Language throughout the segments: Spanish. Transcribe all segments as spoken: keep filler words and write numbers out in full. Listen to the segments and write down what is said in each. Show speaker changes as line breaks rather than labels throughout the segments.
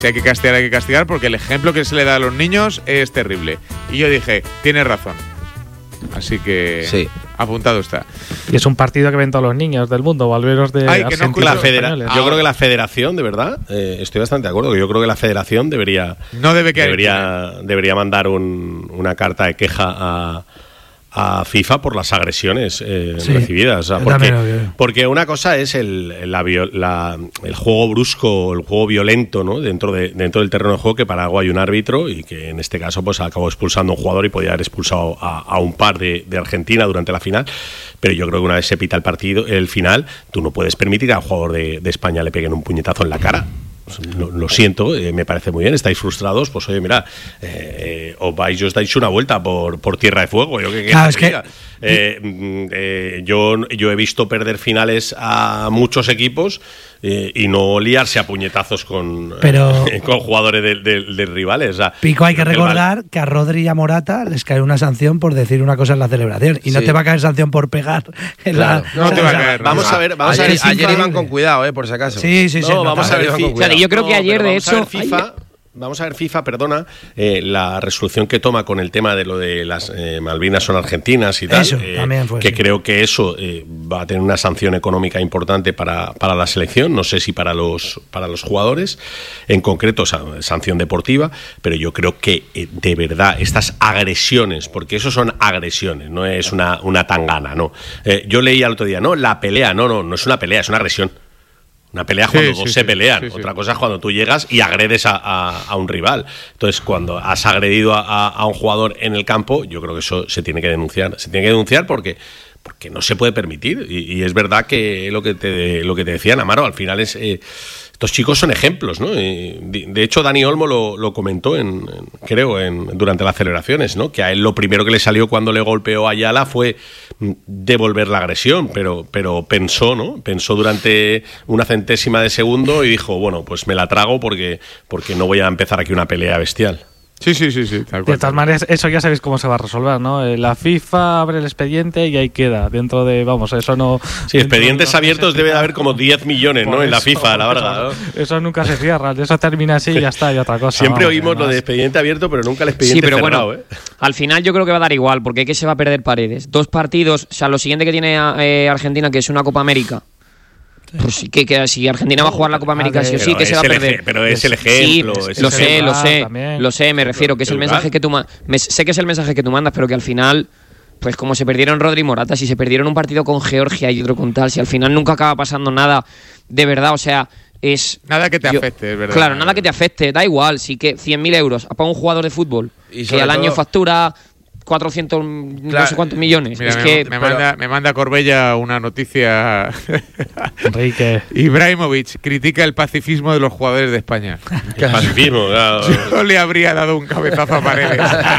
Si hay que castigar, hay que castigar, porque el ejemplo que se le da a los niños es terrible. Y yo dije, tienes razón. Así que sí. Apuntado está.
Y es un partido que ven todos los niños del mundo, o al menos de
Ay, que no la federa- Yo creo que la federación, de verdad, eh, estoy bastante de acuerdo, que yo creo que la federación debería
no debe que
debería, debería mandar un, una carta de queja a a FIFA por las agresiones eh, sí, recibidas. O sea, porque, porque una cosa es el, la, la, el juego brusco, el juego violento, ¿no? dentro, de, dentro del terreno de juego, que para algo hay un árbitro y que en este caso pues acabó expulsando a un jugador y podía haber expulsado a, a un par de, de Argentina durante la final. Pero yo creo que una vez se pita el partido, el final, tú no puedes permitir que al jugador de, de España le peguen un puñetazo en la cara. Lo, lo siento, eh, me parece muy bien, estáis frustrados, pues oye, mira, eh, eh, os vais, os dais una vuelta por, por tierra de fuego. Yo, que,
claro, es que
eh, eh, yo, yo he visto perder finales a muchos equipos eh, y no liarse a puñetazos con,
pero,
eh, con jugadores de, de, de rivales. O sea,
Pico, hay que recordar el... que a Rodri y a Morata les cae una sanción por decir una cosa en la celebración y sí. no te va a caer sanción por pegar en
claro.
la...
No, no te va a caer. Vamos a ver, vamos ayer, a ver. Ayer iban con cuidado, eh, por si acaso.
Sí, sí, sí.
No, vamos a ver.
Fi-
yo creo que ayer,
no,
de hecho...
FIFA, vamos a ver FIFA, perdona, eh, la resolución que toma con el tema de lo de las eh, Malvinas son argentinas y tal,
eso,
eh,
también fue,
que
sí.
creo que eso eh, va a tener una sanción económica importante para, para la selección, no sé si para los para los jugadores, en concreto, o sea, sanción deportiva, pero yo creo que eh, de verdad estas agresiones, porque eso son agresiones, no es una, una tangana, no. Eh, yo leía el otro día, no, la pelea, no, no, no es una pelea, es una agresión. Una pelea es cuando sí, dos sí, se sí, pelean, sí, sí. Otra cosa es cuando tú llegas y agredes a, a, a un rival. Entonces, cuando has agredido a, a un jugador en el campo, yo creo que eso se tiene que denunciar. Se tiene que denunciar porque, porque no se puede permitir. Y, y es verdad que lo que te, lo que te decía Amaro, al final es... Eh, estos chicos son ejemplos, ¿no? De hecho, Dani Olmo lo, lo comentó, en, en, creo, en, durante las celebraciones, ¿no? Que a él lo primero que le salió cuando le golpeó a Ayala fue devolver la agresión, pero, pero pensó, ¿no? Pensó durante una centésima de segundo y dijo, bueno, pues me la trago porque, porque no voy a empezar aquí una pelea bestial.
Sí, sí, sí, sí. Tal cual.
De todas maneras, eso ya sabéis cómo se va a resolver, ¿no? La FIFA abre el expediente y ahí queda. Dentro de, vamos, eso no...
Sí, expedientes de abiertos debe de haber como diez millones, ¿no? Eso, en la FIFA, la verdad.
Eso, ¿no? Eso nunca se cierra. Eso termina así y ya está, y otra cosa.
Siempre
vamos,
oímos
además.
Lo de expediente abierto, pero nunca el expediente
sí, pero
cerrado,
bueno,
¿eh?
Al final yo creo que va a dar igual, porque ¿qué se va a perder Paredes? Dos partidos, o sea, lo siguiente que tiene eh, Argentina, que es una Copa América. Pues sí, que, que si Argentina va a jugar la Copa América, sí o sí, que se va a perder.
Ej- pero es el ejemplo.
Sí,
es
lo
el
sé,
ejemplo.
lo sé,
también.
lo sé, me refiero, que es el mensaje que tú ma- me, sé que es el mensaje que tú mandas, pero que al final, pues como se perdieron Rodri y Morata, si se perdieron un partido con Georgia y otro con tal, si al final nunca acaba pasando nada de verdad, o sea, es...
Nada que te
yo,
afecte, es verdad.
Claro, nada que te afecte, da igual, sí que cien mil euros para un jugador de fútbol,
y
que al
todo,
año factura... cuatrocientos claro, no sé cuántos millones.
Mira,
es
me,
que
me, manda, me manda Corbella una noticia.
Enrique.
Ibrahimovic critica el pacifismo de los jugadores de España.
El pacifismo, claro.
Yo le habría dado un cabezazo a Paredes.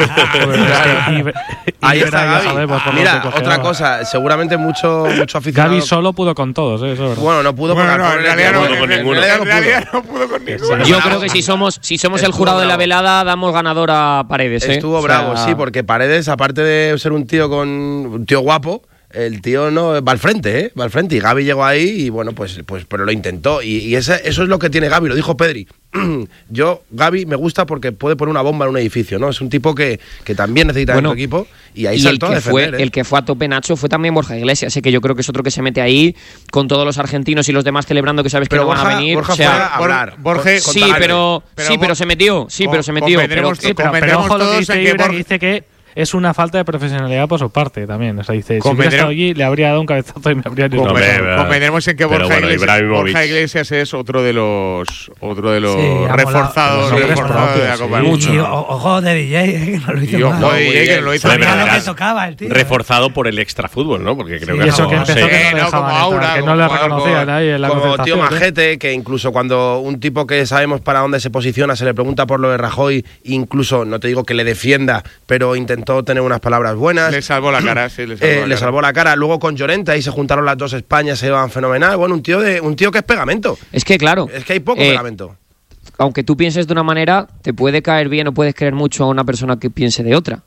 Ahí está Gavi. Mira, otra cosa, seguramente mucho, mucho aficionado.
Gavi solo pudo con todos, ¿eh? Eso es verdad.
Bueno, no pudo
bueno,
con
no, en realidad no,
pudo con
en
ninguno.
realidad en realidad no pudo con ninguno.
yo creo que si somos si somos el jurado de la velada, damos ganador a Paredes. ¿eh?
Estuvo
o sea,
bravo, sí, porque Paredes, aparte de ser un tío con un tío guapo, el tío no va al frente, ¿eh? Va al frente. Y Gavi llegó ahí y bueno, pues, pues pero lo intentó. Y, y ese, eso es lo que tiene Gavi, lo dijo Pedri. Yo, Gavi, me gusta porque puede poner una bomba en un edificio, ¿no? Es un tipo que, que también necesita
bueno,
en su equipo. Y ahí
y
saltó
el que
a defender,
fue
¿eh?
el que fue a tope, Nacho, fue también Borja Iglesias. Así que yo creo que es otro que se mete ahí con todos los argentinos y los demás celebrando que sabes
pero
que no
Borja,
van a venir.
Borja
o sea,
fue a hablar.
Borja,
sí, pero,
pero,
sí, pero se metió. Sí, pero se metió. Pero,
sí, pero, pero ojo lo que dice Ibra, que dice que es una falta de profesionalidad por su parte también. O sea, dice, si hubiera estado allí, le habría dado un cabezazo y me habría ido.
Convendremos en que Borja,
bueno,
Iglesias, Borja Iglesias es otro de los otro de los
sí,
reforzados,
volado,
reforzados de la Copa del
Mucho.
Mundo.
Y ojo de D J, eh, que no lo hizo
y ojo
mal.
de D J, que no lo hizo
Sabía
mal.
lo que tocaba el tío.
Reforzado por el extrafútbol, ¿no? Porque creo
Sí,
que
eso
no,
que empezó
no sé.
que no le
no, como
dejaban
Aura,
entrar, que
como
no le
jugador
reconocían
con-
ahí en la
Como tío
concentración, ¿eh?
majete, que incluso cuando un tipo que sabemos para dónde se posiciona se le pregunta por lo de Rajoy, incluso, no te digo que le defienda, pero intentó tener unas palabras buenas.
Le salvó la cara, sí, le salvó,
Eh,
la,
le
cara.
salvó la cara. Luego con Llorente, ahí se juntaron las dos Españas, se llevaban fenomenal. Bueno, un tío de un tío que es pegamento.
es que, claro.
Es que hay poco
eh,
pegamento.
Aunque tú pienses de una manera, te puede caer bien o puedes creer mucho a una persona que piense de otra.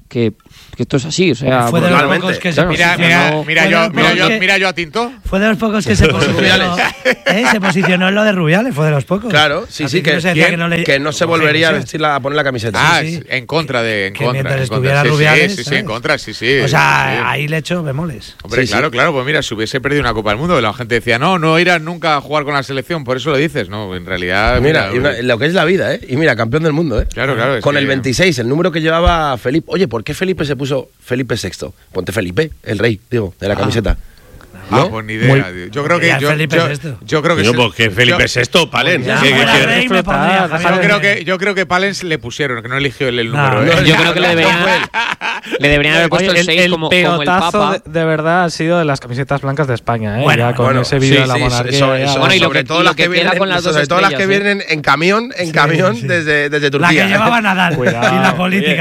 que, que esto es así, o sea,
fue de los pocos que
claro,
se
mira, mira, mira, yo, mira, yo,
que,
mira yo a Tinto.
Fue de los pocos que se posicionó, ¿eh? se posicionó en lo de Rubiales, fue de los pocos.
Claro, sí, sí, que, que, que, no le, que no se volvería a, vestir la, a poner la camiseta.
Ah,
sí, sí.
en contra de. En
que
contra,
mientras
en
estuviera
contra,
Rubiales.
Sí, sí, sí, en contra, sí, sí.
O sea,
sí.
ahí le echo bemoles.
Hombre,
sí,
claro,
sí.
claro, pues mira, si hubiese perdido una Copa del Mundo, la gente decía, no, no irás nunca a jugar con la selección, por eso lo dices. No, en realidad.
Mira, mira una, lo que es la vida, ¿eh? Y mira, campeón del mundo, ¿eh?
Claro, claro.
Con
que...
el veintiséis, el número que llevaba Felipe. Oye, ¿por qué Felipe se puso Felipe sexto? Ponte Felipe, el rey, digo, de la ah. camiseta.
¿No? Ah, pues ni idea, Muy... Yo creo que yo, yo, yo creo que
no, porque Felipe es esto, Palen.
Yo creo que yo creo que Palens le pusieron, que no eligió el, el
no,
número.
No,
¿eh?
yo creo que le deberían, le deberían haber puesto el seis como, como el Papa.
De, de verdad ha sido de las camisetas blancas de España, ¿eh?
Bueno,
ya con
bueno,
ese vídeo
sí,
de la
sí,
monarquía.
Eso, eso,
bueno, y
sobre
lo que,
todo las que, que vienen,
con las
sobre todo las que vienen en camión, en camión desde desde Turquía.
La que llevaba Nadal y la política.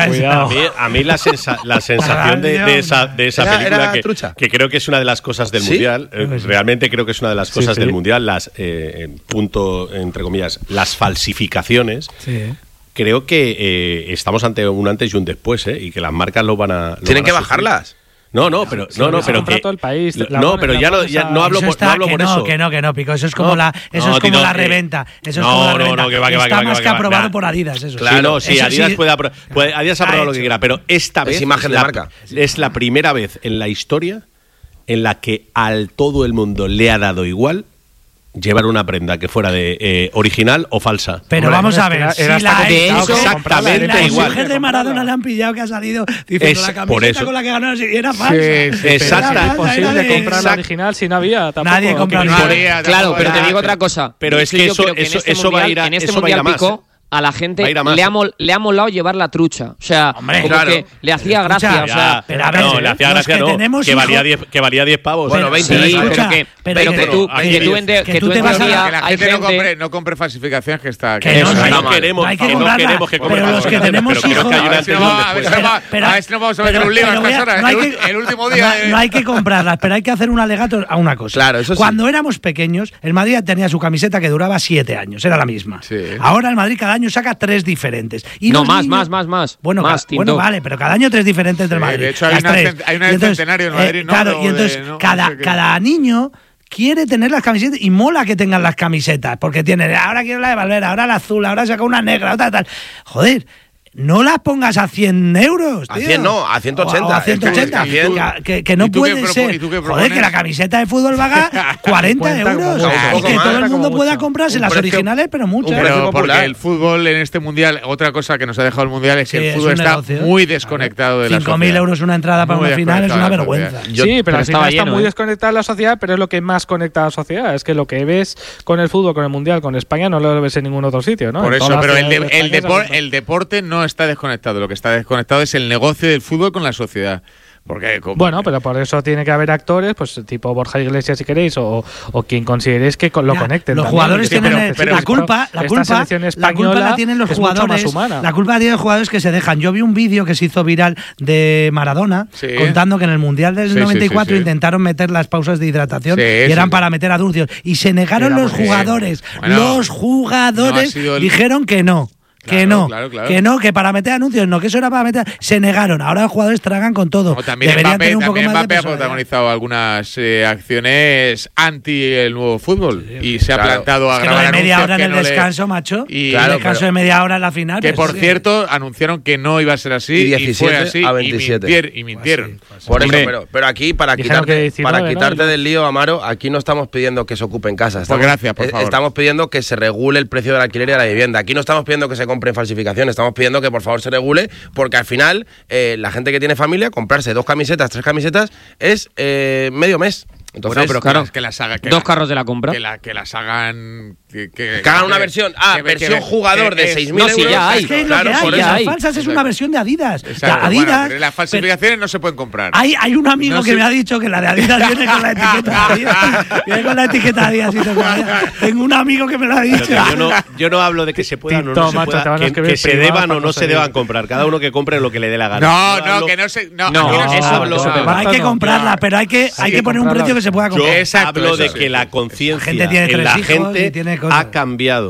A mí la sensación de esa película que creo que es una de las cosas del mundial, realmente creo que es una de las cosas sí, sí. del mundial, las eh, punto entre comillas, las falsificaciones.
Sí.
Creo que eh, estamos ante un antes y un después, ¿eh? Y que las marcas lo van a. Lo
Tienen
van
que
a
bajarlas.
No, no, pero no, no, pero que
todo el país,
no, pero ya, lo, ya no hablo por, no hablo por
no,
eso.
Que no, que no, Pico, eso es como
no,
la, eso
no,
es como
tito,
la
eh,
reventa, eso
no,
es como la
no,
reventa.
No, que va, que va,
Está
que va,
más
que
que
va,
aprobado
nah.
por Adidas, eso.
Claro, sí, no, sí,
eso
Adidas
sí,
puede, apro puede Adidas ha aprobado lo que quiera, pero esta vez
es imagen
la,
de marca.
Es la primera vez en la historia en la que al todo el mundo le ha dado igual llevar una prenda que fuera de eh, original o falsa.
Pero
Hombre,
vamos a ver, si la,
de eso, exactamente
la
igual.
mujer de Maradona le han pillado que ha salido diciendo
es,
la camiseta con la que ganó y era falsa.
Sí, sí,
exacta.
Es imposible de... comprar la original si no había. Tampoco.
Nadie compra
la original.
Claro, pero te digo otra cosa.
Pero es que eso, eso, eso va a ir a,
en este
eso va a ir a más.
Pico, a la gente
a
le, ha mol, le ha molado llevar la trucha. O sea,
Hombre,
como
claro.
que le hacía gracia.
Ya,
o sea,
pero a ver,
no, le hacía gracia,
que
no. Que valía, diez, que valía diez pavos.
Bueno, veinte.
Sí,
escucha,
pero que,
pero
pero
que,
que tú,
aquí
que tú,
diez.
en de,
que
que
tú
tú
te
en
vas a-
teoría
Que la
hay
gente no
gente.
compre, no compre falsificaciones que está.
Que no,
eso
no hay-
no queremos,
no hay que
que no
comprarla,
queremos que
pero
compren
los que
falsificaciones,
tenemos
pero creo
hijos-
que hay una
A ver si no va- a ver si no va-
Pero-
a ver si no vamos a meter
pero-
un lío a
pero voy a-
estas horas.
no hay
El,
que-
el último día.
No,
de-
no hay que comprarlas, pero hay que hacer un alegato a una cosa.
Claro, eso sí.
Cuando éramos pequeños, el Madrid tenía su camiseta que duraba siete años, era la misma.
Sí.
Ahora el Madrid cada año saca tres diferentes. Y
No,
los
más,
niños-
más, más, más.
Bueno,
más,
ca- bueno,
Tinto.
vale, pero cada año tres diferentes del
Sí,
Madrid.
de hecho, hay
las
una
tres.
cent- hay una
Y
del
entonces,
centenario en
eh,
Madrid, ¿no?
Claro,
O
y entonces
de- no,
cada,
no sé qué.
cada niño quiere tener las camisetas y mola que tengan las camisetas, porque tiene, ahora quiero la de Valverde, ahora la azul, ahora saca una negra, otra tal. Joder. No las pongas a cien euros, tío.
A cien no, a ciento ochenta.
O a ciento ochenta.
Es que- es
Que, que, que no
¿Y tú
puede
qué propo-
ser.
y tú qué
Joder,
propones?
que la camiseta de fútbol valga cuarenta
cincuenta
euros.
como mucho.
Y
Un
que
poco
todo el
más,
mundo
como
pueda
mucho.
comprarse
Un
las
precio-
originales, pero muchas.
precio
Pero porque
popular.
el fútbol en este mundial, otra cosa que nos ha dejado el mundial es que
Sí,
el
es
fútbol
un
está
negocio.
muy desconectado de la sociedad.
cinco mil euros una entrada para
Muy
una final es una
desconectado de la
vergüenza.
sociedad.
Yo-
sí, pero,
pero
al
estaba
final está
lleno,
muy
¿eh?
desconectada la sociedad, pero es lo que más conecta a la sociedad. Es que lo que ves con el fútbol, con el mundial, con España, no lo ves en ningún otro sitio, ¿no?
Por
En
eso,
todas las
pero el, de-
ciudades de
el,
España
depor-
se ha
el deporte no está desconectado. Lo que está desconectado es el negocio del fútbol con la sociedad. Porque, como-
Bueno, pero por eso tiene que haber actores, pues tipo Borja Iglesias si queréis, o, o quien consideréis que con- lo
Mira,
conecten.
Los
también.
jugadores
Sí,
tienen
pero-
el-
pero
la
esta
culpa, la culpa,
selección
la
española
culpa la tienen los
es mucho más
jugadores.
humana.
La culpa la tienen los jugadores que se dejan. Yo vi un vídeo que se hizo viral de Maradona
Sí.
contando que en el Mundial del
Sí, sí,
noventa y cuatro
sí, sí.
intentaron meter las pausas de hidratación
Sí,
y eran
sí.
para meter anuncios y se negaron
Era
los
muy bien.
jugadores.
Bueno,
los jugadores
no ha sido el-
dijeron que no. Que
Claro,
no,
claro, claro.
que no, que para meter anuncios no, que eso era para meter. Se negaron. Ahora los jugadores tragan con todo.
No, también
Deberían
Mbappé,
tener un poco
también
más de
Mbappé ha
personalidad.
protagonizado algunas eh, acciones anti el nuevo fútbol y se ha
claro.
plantado a
Es que lo
grabar
de media
anuncios
hora en
que
el
no le-
descanso, macho.
Y-
el
Claro,
descanso
pero-
de media hora en la final.
Que
pero
por
sí.
cierto anunciaron que no iba a ser así
Y
y,
diecisiete
fue así
a
y
veintisiete.
mintier- y mintieron.
Por eso,
Hombre.
pero, pero aquí, para
Dijeron que
quitarte,
diecinueve,
para
¿no?
quitarte del lío, Amaro, aquí no estamos pidiendo que se ocupen casas. Estamos,
Pues gracias, por
eh,
favor.
Estamos pidiendo que se regule el precio del alquiler y de la vivienda. Aquí no estamos pidiendo que se compren falsificaciones, estamos pidiendo que por favor se regule, porque al final eh, la gente que tiene familia, comprarse dos camisetas, tres camisetas, es eh, medio mes. Entonces,
Bueno, pero
claro.
que, las, que las haga, que
Dos
la-
carros de la compra.
Que, la, que las hagan. Que, que-
que hagan una
que-
versión. Ah,
que-
versión
que-
jugador
que-
de
es-
seis mil
no, sí,
euros.
ya hay.
Es que es lo
Claro,
que hay.
por
ya
eso.
Las
hay.
falsas es
Exacto.
una versión de Adidas.
Exacto,
La
bueno,
Adidas.
pero las falsificaciones no se pueden comprar.
Hay, hay un amigo
No
que
sé-
me ha dicho que la de Adidas viene con la etiqueta de Adidas. Viene con la etiqueta de Adidas y todo. Tengo un amigo que me lo ha dicho.
Pero que yo, no, yo no hablo de que se puedan o no
Tito,
se
macho,
pueda,
te van a
que,
escribir
que se
privado
deban
para
o no se
conseguir.
deban comprar. Cada uno que compre lo que le dé la gana.
No,
Yo
no,
hablo-
que no se. No,
No,
aquí no se
eso
hablo.
no se
no.
te
Hay que
no,
comprarla,
no.
pero hay que, hay que
que
poner un
comprarla.
precio que se pueda
Yo
comprar.
Exacto,
hablo
eso
de
sí.
que la conciencia
La gente tiene
en
tres
la
hijos y
gente
tiene cosas.
ha cambiado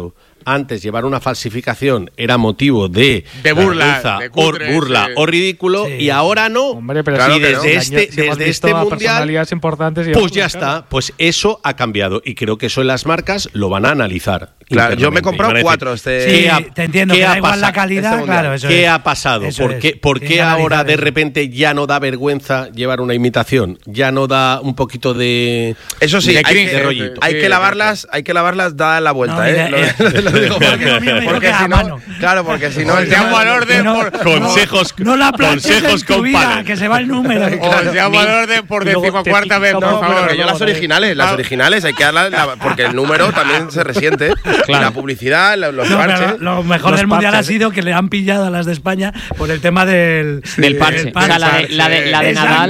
antes llevar una falsificación era motivo de,
de burla,
de cutre, o, burla sí. o ridículo, sí. y ahora no.
Hombre, pero
claro
y
desde
no.
este,
si
desde este mundial,
importantes y
pues ya está, pues eso ha cambiado y creo que eso en las marcas lo van a analizar.
Claro, yo me he comprado cuatro. Este...
Sí, ha, te entiendo, que da igual la calidad, este claro. Eso
¿Qué
es.
ha pasado?
Eso
¿Por qué, ¿por qué ahora de repente ya no da vergüenza llevar una imitación? Ya no da un poquito de.
Eso sí,
de
hay,
cringe,
que,
de rollito.
hay
sí,
que lavarlas, hay que lavarlas da la vuelta,
no,
¿eh?
Mire,
lo, eh. lo digo porque, porque si no, claro, porque si no
os llamo al orden
no,
por
consejos,
no, no la
consejos
con vida, que se va el número.
Os llamo al orden por decimocuarta vez, por
no,
favor.
Pero yo las originales, las originales hay que darlas porque el número también se resiente. Claro. La publicidad, los
no,
parches.
Lo mejor
los
del mundial
parches.
ha sido que le han pillado a las de España por el tema del
del parche. O sea, la de, la de, la de Nadal.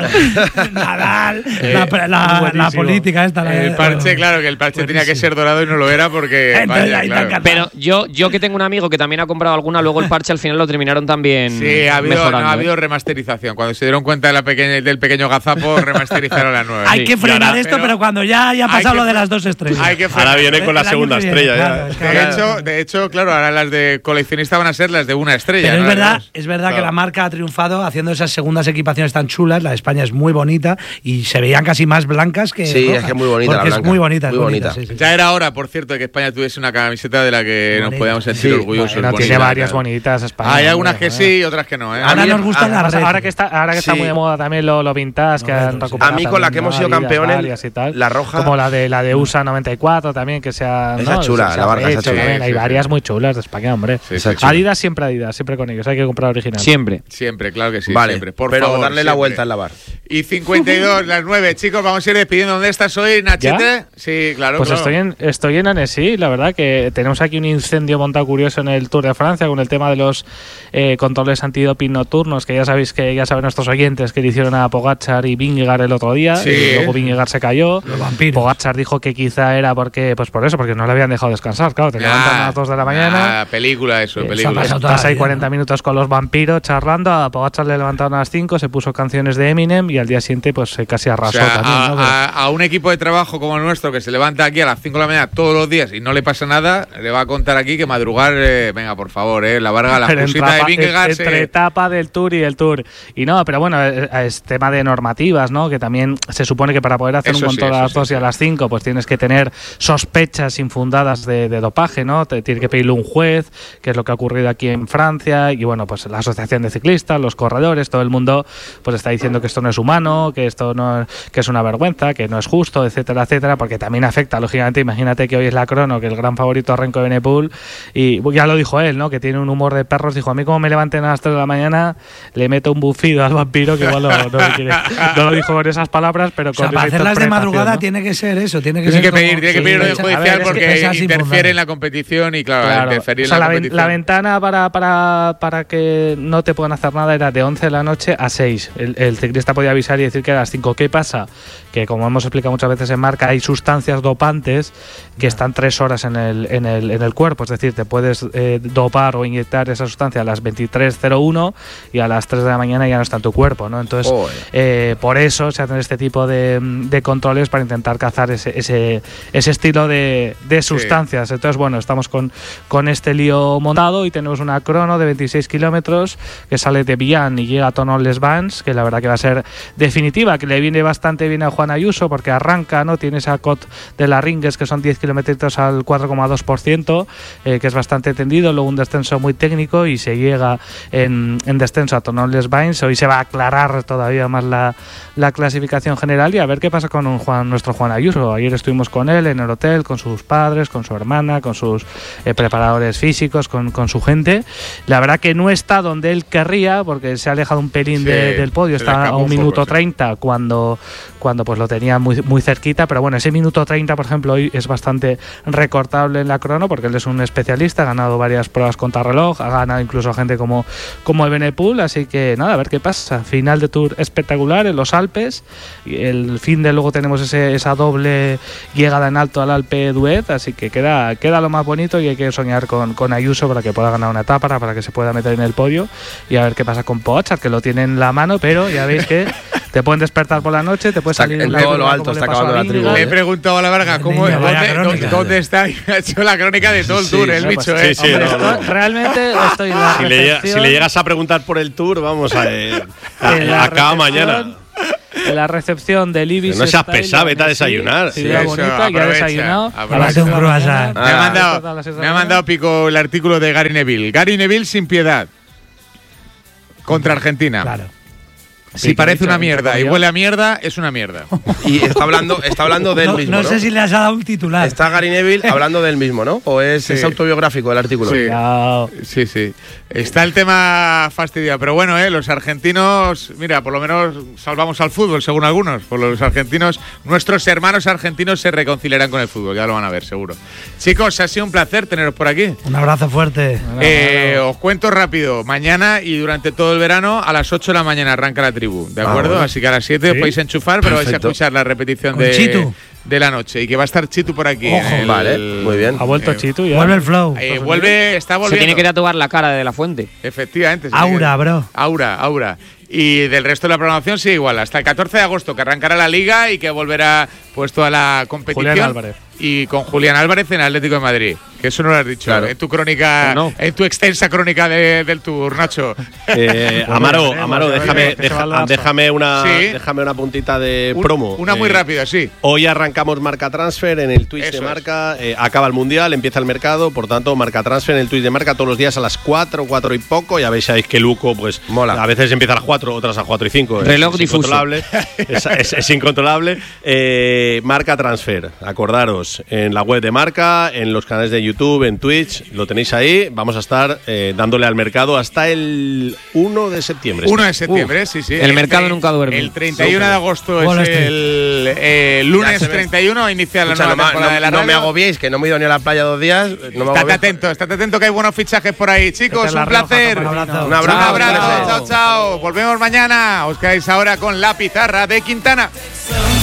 Nadal,
eh,
la, la, la política esta. La
el parche, claro, que el parche buenísimo. Tenía que ser dorado y no lo era porque.
Entonces,
vaya, claro.
Pero yo, yo que tengo un amigo que también ha comprado alguna, luego el parche al final lo terminaron también.
Sí, ha habido,
mejorando,
no, ha habido
¿eh?
remasterización. Cuando se dieron cuenta de la pequeña, del pequeño gazapo, remasterizaron la nueva.
Hay
sí.
que frenar
ahora,
esto,
pero,
pero cuando ya haya pasado lo de las dos estrellas.
Hay que
ahora viene con la segunda estrella.
Claro,
ya.
De hecho, de hecho, claro, ahora las de coleccionista van a ser las de una estrella.
Pero
¿no?
es verdad, es verdad claro. que la marca ha triunfado haciendo esas segundas equipaciones tan chulas. La de España es muy bonita y se veían casi más blancas que
sí,
rojas,
es que es muy bonita la blanca.
Es muy bonita,
muy bonita.
bonita sí, sí.
Ya era hora, por cierto, de que España tuviese una camiseta de la que bonita. Nos podíamos sentir sí. orgullosos.
Bueno, tiene varias bonitas España.
Hay algunas que
¿eh?
sí y otras que no. ¿eh?
Ahora nos gustan las
ahora, ahora que está, ahora que está sí. muy de moda también lo, lo vintage, no, que han recuperado.
A mí con la que hemos sido campeones,
y tal,
la roja.
Como la de la de U S A noventa y cuatro también, que sea.
Esa
¿no?
chula,
se
la barca esa chula.
Hay varias muy chulas de España, hombre. Adidas siempre Adidas, siempre con ellos. Hay que comprar original.
Siempre.
Siempre, claro que sí.
Vale,
siempre. Por
pero
favor,
darle
siempre.
la vuelta en la bar.
Y cincuenta y dos, las nueve. Chicos, vamos a ir despidiendo. ¿Dónde estás hoy, Nachete?
¿Ya?
Sí, claro.
Pues
claro.
estoy en estoy en Annecy, la verdad que tenemos aquí un incendio montado curioso en el Tour de Francia con el tema de los eh, controles antidoping nocturnos, que ya sabéis que ya saben nuestros oyentes que le hicieron a Pogačar y Vingegaard el otro día,
sí.
y luego Vingegaard se cayó. Pogačar dijo que quizá era porque pues por eso, porque no le habían dejado descansar, claro, te levantan a las dos de la mañana.
Ah, película eso, película.
Eso Estás ahí cuarenta minutos con los vampiros charlando, a Pogačar le levantaron a las cinco, se puso canciones de Eminem y al día siguiente pues casi arrasó
o sea,
también.
A,
¿no?
a, a un equipo de trabajo como el nuestro que se levanta aquí a las cinco de la mañana todos los días y no le pasa nada, le va a contar aquí que madrugar, eh, venga, por favor, eh, la Varga, la cosita de Vingegaard.
Entre se... etapa del Tour y el Tour. Y no, pero bueno, es, es tema de normativas, ¿no? Que también se supone que para poder hacer eso un control sí, a las dos sí, y a las cinco, pues tienes que tener sospechas infundadas de, de dopaje, ¿no? Te tiene que pedirle un juez, que es lo que ha ocurrido aquí en Francia, y bueno, pues la Asociación de Ciclistas, los corredores, todo el mundo pues está diciendo que esto no es humano, que esto no que es una vergüenza, que no es justo, etcétera, etcétera, porque también afecta, lógicamente, imagínate que hoy es la crono, que el gran favorito Renko Evenepoel, y ya lo dijo él, ¿no? Que tiene un humor de perros, dijo, a mí como me levanten a las tres de la mañana, le meto un bufido al vampiro, que igual lo, no, le quiere. No lo dijo con esas palabras, pero con
o sea, para hacerlas de madrugada, ¿no? Tiene que ser eso, tiene que
tiene
ser
que pedir, tiene que pedir orden judicial
ver,
porque
es que
interfiere en la competición y claro,
claro.
interferir
o sea,
en la,
la
competición.
La ventana para, para, para que no te puedan hacer nada era de once de la noche a seis. El, el ciclista podía avisar y decir que era a las cinco. ¿Qué pasa? Que como hemos explicado muchas veces en marca, hay sustancias dopantes que están tres horas en el, en el, en el cuerpo. Es decir, te puedes eh, dopar o inyectar esa sustancia a las veintitrés cero uno y a las tres de la mañana ya no está en tu cuerpo, ¿no? Entonces, oh, eh, por eso se hacen este tipo de, de controles para intentar cazar ese, ese, ese estilo de, de sustancias. Sí. Entonces, bueno, estamos con, con este lío montado y tenemos una crono de veintiséis kilómetros que sale de Bian y llega a Thonon-les-Bains, que la verdad que va a ser definitiva, que le viene bastante bien a Juan Ayuso porque arranca, ¿no? Tiene esa cot de la Ringues que son diez kilómetros al cuatro coma dos por ciento, eh, que es bastante tendido, luego un descenso muy técnico y se llega en, en descenso a Thonon-les-Bains. Hoy se va a aclarar todavía más la, la clasificación general y a ver qué pasa con un Juan, nuestro Juan Ayuso. Ayer estuvimos con él en el hotel, con sus padres, con su hermana, con sus eh, preparadores físicos, con, con su gente. La verdad que no está donde él querría porque se ha alejado un pelín sí, de, del podio, está a un, un minuto poco, treinta sí. cuando, cuando pues lo tenía muy, muy cerquita, pero bueno, ese minuto treinta por ejemplo hoy es bastante recortable en la crono porque él es un especialista, ha ganado varias pruebas contrarreloj, ha ganado incluso a gente como, como Evenepoel, así que nada, a ver qué pasa. Final de Tour espectacular en los Alpes, el fin de luego tenemos ese, esa doble llegada en alto al Alpe d'Huez, así que queda, queda lo más bonito y hay que soñar con, con Ayuso para que pueda ganar una etapa, para, para que se pueda meter en el podio y a ver qué pasa con Pogačar, que lo tiene en la mano, pero ya veis que Te pueden despertar por la noche, te puedes
Está
salir
en
la
todo
crónica
lo alto,
como
está
le pasó
acabando
a
la tribu.
Vingegaard.
Le he preguntado a la Varga cómo,
Niño, vaya
dónde,
crónica,
dónde, dónde está. Ha hecho la crónica de todo el
Sí,
tour,
sí,
el
no,
bicho,
pues,
¿eh?
sí, sí,
Hombre,
no,
estoy-
no.
realmente estoy en la
Si le, llega-
recepción.
si le llegas a preguntar por el tour, vamos a, eh, a-
en la
acaba
recepción-
mañana.
En la recepción del Ibis.
Pero no seas
Style,
pesado, vete a
sí,
desayunar.
Sí,
Sí,
ya
eso,
bonita, ya he
aprovecha,
desayunado.
aprovecha.
A las seis de la
Un croissant.
mañana.
Me ha
Ah.
mandado,
A las seis de
me
la
ha
mañana.
mandado Pico el artículo de Gary Neville. Gary Neville sin piedad. Contra Argentina.
Claro.
Si
Sí,
parece
que
una
dicho,
mierda y
dicho,
huele a mierda, es una mierda.
Y está hablando, está hablando del
No,
mismo,
no
¿no?
sé si le has dado un titular.
Está Gary Neville hablando del mismo, ¿no? ¿O es,
Sí.
es autobiográfico el artículo?
Sí.
Cuidado.
Sí, sí. Está el tema fastidiado. Pero bueno, ¿eh? Los argentinos, mira, por lo menos salvamos al fútbol, según algunos. Por los argentinos, nuestros hermanos argentinos se reconciliarán con el fútbol. Ya lo van a ver, seguro. Chicos, ha sido un placer teneros por aquí.
Un abrazo fuerte.
Eh, os cuento rápido. Mañana y durante todo el verano, a las ocho de la mañana arranca la tribu. ¿De
Ah,
acuerdo?
bueno.
Así que a las siete os podéis enchufar, pero vais a
Perfecto.
escuchar la repetición
Con
de,
Chitu.
de la noche. Y que va a estar Chitu por aquí.
Ojo.
en el-
Vale, muy bien.
Ha vuelto
Eh,
Chitu ya.
Vuelve el flow.
Eh, vuelve, está
Se
volviendo.
tiene que tatuar la cara de la fuente.
Efectivamente. sí.
Aura, bro.
Aura, aura. Y del resto de la programación sí, igual. Hasta el catorce de agosto, que arrancará la liga y que volverá pues toda la competición.
Julián Álvarez.
Y con Julián Álvarez en Atlético de Madrid. Que eso no lo has dicho
Claro.
en tu crónica,
No.
en tu extensa crónica de- del tour, Nacho.
Eh,
Bueno,
Amaro,
ya veremos,
Amaro,
ya
déjame,
veremos, que se va al
deja-
Barça.
déjame, una,
Sí.
déjame una puntita de
Un-
promo.
Una muy
Eh,
rápida, sí.
Hoy arrancamos Marca Transfer en el Twitch
Eso
de
es.
Marca. eh, acaba el Mundial, empieza el mercado. Por tanto, Marca Transfer en el Twitch de Marca todos los días a las cuatro, cuatro y poco. Ya veis, sabéis que Luco, pues,
Mola.
a veces empieza a las cuatro, otras a cuatro y cinco.
Reloj
es,
difuso.
Incontrolable. es, es- es incontrolable. Eh, Marca Transfer, acordaros, en la web de Marca, en los canales de YouTube, en Twitch, lo tenéis ahí. Vamos a estar eh, dándole al mercado hasta el uno de septiembre.
uno de septiembre, sí, sí.
el mercado
tre-
nunca duerme.
El treinta y uno de agosto
Wall
es
Street.
el eh, lunes
Ya se ve.
treinta y uno, inicia la
Escucha,
nueva
no, ma-
temporada
no-
de la
no me
radio.
agobiéis, que no me he ido ni a la playa dos días. No me
Estate
agobiéis.
atento, estate atento que hay buenos fichajes por ahí, chicos.
Esta es la
Un
Rioja,
placer.
San Pellegrino.
Un abrazo.
Un abrazo.
ingleses.
Chao, chao. Volvemos mañana. Os quedáis ahora con la pizarra de Quintana.